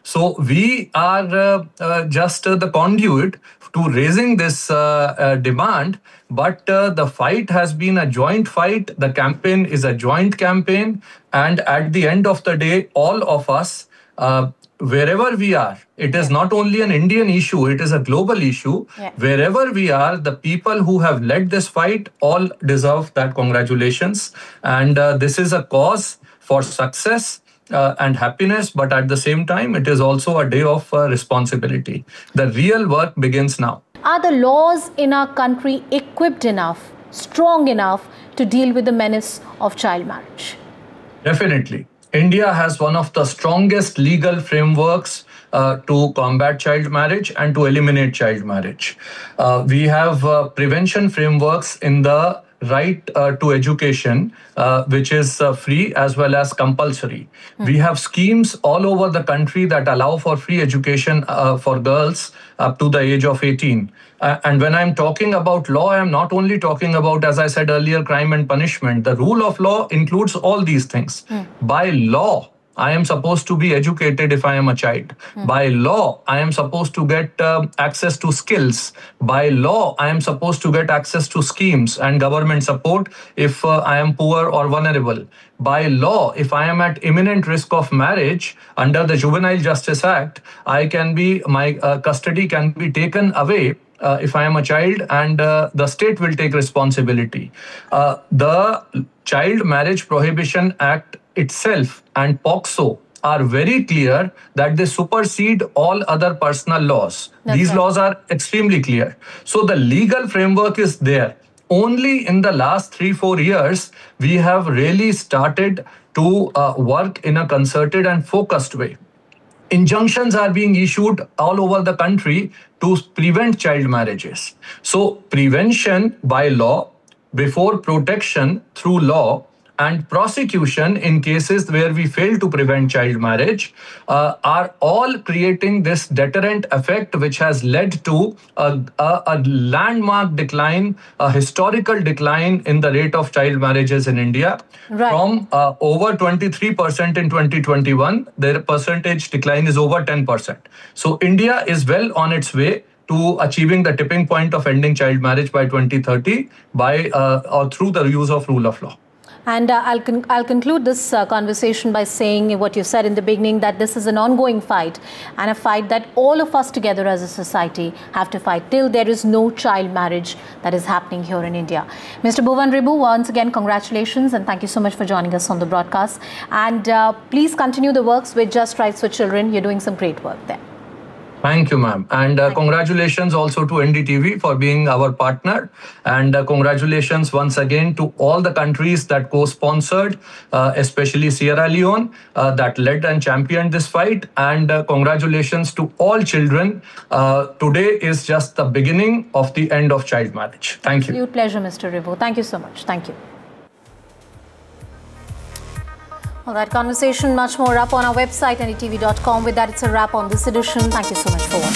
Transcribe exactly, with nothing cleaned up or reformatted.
So we are uh, uh, just uh, the conduit to raising this uh, uh, demand, but uh, the fight has been a joint fight. The campaign is a joint campaign, and at the end of the day, all of us, uh, wherever we are, it is not only an Indian issue, it is a global issue. Yeah. Wherever we are, the people who have led this fight all deserve that congratulations. And uh, this is a cause for success uh, and happiness, but at the same time, it is also a day of uh, responsibility. The real work begins now. Are the laws in our country equipped enough, strong enough to deal with the menace of child marriage? Definitely. India has one of the strongest legal frameworks uh, to combat child marriage and to eliminate child marriage. Uh, we have uh, prevention frameworks in the right uh, to education, uh, which is uh, free as well as compulsory. Mm. We have schemes all over the country that allow for free education uh, for girls up to the age of eighteen. Uh, and when I'm talking about law, I'm not only talking about, as I said earlier, crime and punishment. The rule of law includes all these things. Mm. By law, I am supposed to be educated if I am a child. Mm. By law, I am supposed to get uh, access to skills. By law, I am supposed to get access to schemes and government support if uh, I am poor or vulnerable. By law, if I am at imminent risk of marriage under the Juvenile Justice Act, I can be, my uh, custody can be taken away Uh, if I am a child, and uh, the state will take responsibility. Uh, the Child Marriage Prohibition Act itself and POCSO are very clear that they supersede all other personal laws. That's These right. laws are extremely clear. So the legal framework is there. Only in the last three, four years, we have really started to uh, work in a concerted and focused way. Injunctions are being issued all over the country to prevent child marriages. So prevention by law, before protection through law, and prosecution in cases where we fail to prevent child marriage uh, are all creating this deterrent effect, which has led to a, a, a landmark decline, a historical decline in the rate of child marriages in India. Right. From uh, over twenty-three percent in twenty twenty-one, their percentage decline is over ten percent. So India is well on its way to achieving the tipping point of ending child marriage by twenty thirty by uh, or through the use of rule of law. And uh, I'll, con I'll conclude this uh, conversation by saying what you said in the beginning, that this is an ongoing fight, and a fight that all of us together as a society have to fight till there is no child marriage that is happening here in India. Mister Bhuvan Ribu, once again, congratulations, and thank you so much for joining us on the broadcast. And uh, please continue the works with Just Rights for Children. You're doing some great work there. Thank you, ma'am. And uh, congratulations also to N D T V for being our partner. And uh, congratulations once again to all the countries that co-sponsored, uh, especially Sierra Leone, uh, that led and championed this fight. And uh, congratulations to all children. Uh, today is just the beginning of the end of child marriage. Thank you. Absolute pleasure, Mister Ribu. Thank you so much. Thank you. Well, that conversation, much more up on our website, N D T V dot com. With that, it's a wrap on this edition. Thank you so much for watching.